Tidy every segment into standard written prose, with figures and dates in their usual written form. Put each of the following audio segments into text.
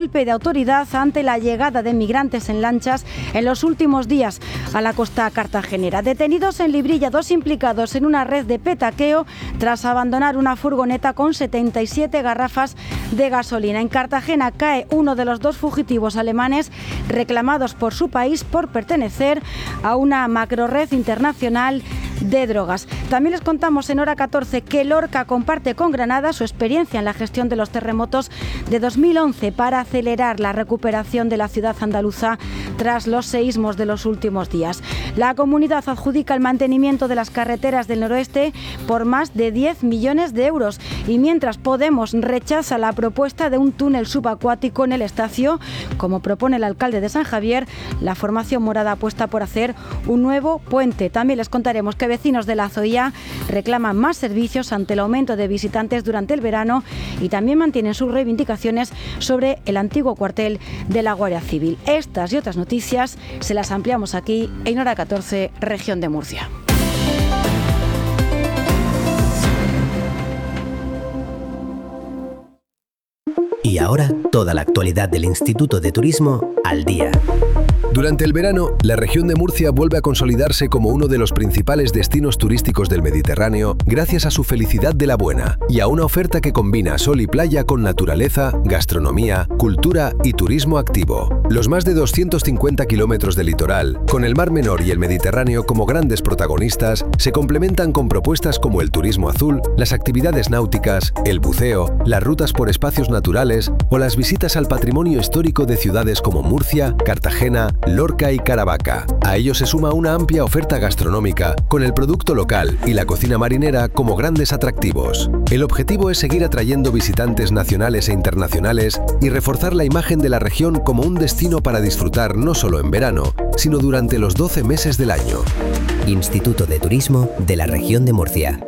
golpe de autoridad ante la llegada de migrantes en lanchas en los últimos días a la costa cartagenera. Detenidos en Librilla 2 implicados en una red de petaqueo tras abandonar una furgoneta con 77 garrafas de gasolina. En Cartagena cae uno de los 2 fugitivos alemanes reclamados por su país por pertenecer a una macrored internacional de drogas. También les contamos en Hora 14 que Lorca comparte con Granada su experiencia en la gestión de los terremotos de 2011 para acelerar la recuperación de la ciudad andaluza tras los seísmos de los últimos días. La comunidad adjudica el mantenimiento de las carreteras del noroeste por más de 10 millones de euros y mientras Podemos rechaza la propuesta de un túnel subacuático en el Estacio, como propone el alcalde de San Javier, la formación morada apuesta por hacer un nuevo puente. También les contaremos que vecinos de la Zoía reclaman más servicios ante el aumento de visitantes durante el verano y también mantienen sus reivindicaciones sobre el antiguo cuartel de la Guardia Civil. Estas y otras noticias se las ampliamos aquí en Hora 14, región de Murcia. Y ahora, toda la actualidad del Instituto de Turismo al día. Durante el verano, la región de Murcia vuelve a consolidarse como uno de los principales destinos turísticos del Mediterráneo gracias a su felicidad de la buena y a una oferta que combina sol y playa con naturaleza, gastronomía, cultura y turismo activo. Los más de 250 kilómetros de litoral, con el Mar Menor y el Mediterráneo como grandes protagonistas, se complementan con propuestas como el turismo azul, las actividades náuticas, el buceo, las rutas por espacios naturales o las visitas al patrimonio histórico de ciudades como Murcia, Cartagena, Lorca y Caravaca. A ello se suma una amplia oferta gastronómica, con el producto local y la cocina marinera como grandes atractivos. El objetivo es seguir atrayendo visitantes nacionales e internacionales y reforzar la imagen de la región como un destino para disfrutar no solo en verano, sino durante los 12 meses del año. Instituto de Turismo de la región de Murcia.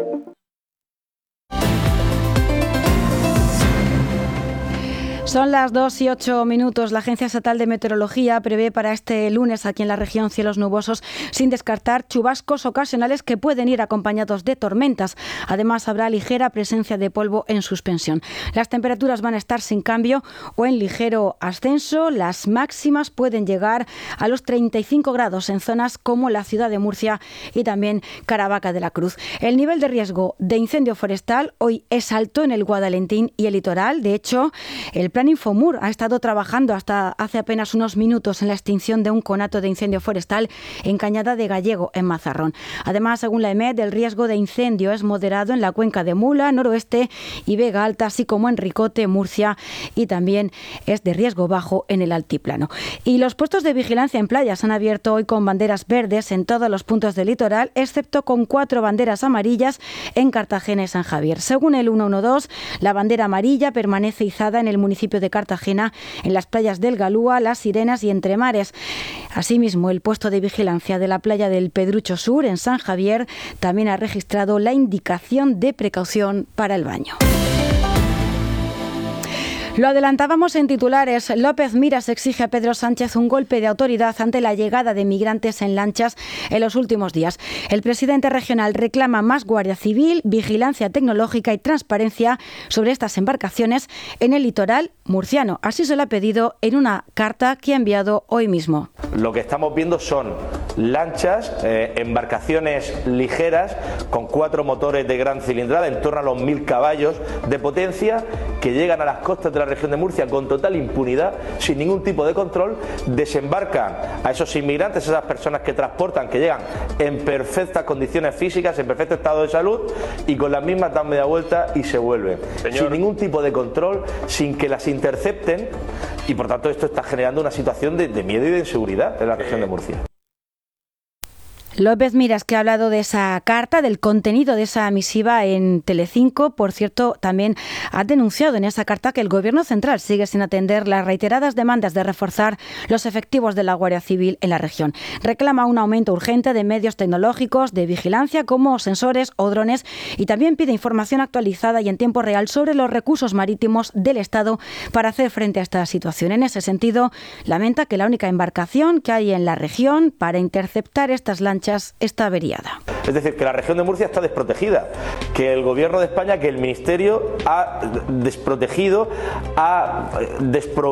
Son las 2:08. La Agencia Estatal de Meteorología prevé para este lunes aquí en la región cielos nubosos, sin descartar chubascos ocasionales que pueden ir acompañados de tormentas. Además, habrá ligera presencia de polvo en suspensión. Las temperaturas van a estar sin cambio o en ligero ascenso. Las máximas pueden llegar a los 35 grados en zonas como la ciudad de Murcia y también Caravaca de la Cruz. El nivel de riesgo de incendio forestal hoy es alto en el Guadalentín y el litoral. De hecho, el Plan Infomur ha estado trabajando hasta hace apenas unos minutos en la extinción de un conato de incendio forestal en Cañada de Gallego, en Mazarrón. Además, según la EMET, el riesgo de incendio es moderado en la cuenca de Mula, Noroeste y Vega Alta, así como en Ricote, Murcia, y también es de riesgo bajo en el altiplano. Y los puestos de vigilancia en playas han abierto hoy con banderas verdes en todos los puntos del litoral, excepto con 4 banderas amarillas en Cartagena y San Javier. Según el 112, la bandera amarilla permanece izada en el municipio de Cartagena, en las playas del Galúa, Las Sirenas y Entremares. Asimismo, el puesto de vigilancia de la playa del Pedrucho Sur, en San Javier, también ha registrado la indicación de precaución para el baño. Lo adelantábamos en titulares. López Miras exige a Pedro Sánchez un golpe de autoridad ante la llegada de migrantes en lanchas en los últimos días. El presidente regional reclama más Guardia Civil, vigilancia tecnológica y transparencia sobre estas embarcaciones en el litoral murciano. Así se lo ha pedido en una carta que ha enviado hoy mismo. Lo que estamos viendo son lanchas, embarcaciones ligeras con 4 motores de gran cilindrada, en torno a los 1000 caballos de potencia, que llegan a las costas de la región de Murcia con total impunidad, sin ningún tipo de control, desembarcan a esos inmigrantes, esas personas que transportan, que llegan en perfectas condiciones físicas, en perfecto estado de salud, y con las mismas dan media vuelta y se vuelven. Sin ningún tipo de control, sin que las intercepten, y por tanto esto está generando una situación de miedo y de inseguridad en la región de Murcia. López Miras, que ha hablado de esa carta, del contenido de esa misiva en Telecinco. Por cierto, también ha denunciado en esa carta que el Gobierno central sigue sin atender las reiteradas demandas de reforzar los efectivos de la Guardia Civil en la región. Reclama un aumento urgente de medios tecnológicos de vigilancia como sensores o drones, y también pide información actualizada y en tiempo real sobre los recursos marítimos del Estado para hacer frente a esta situación. En ese sentido, lamenta que la única embarcación que hay en la región para interceptar estas lanchas está averiada. Es decir, que la región de Murcia está desprotegida, que el Gobierno de España, que el Ministerio ha desprotegido, ha desprovisto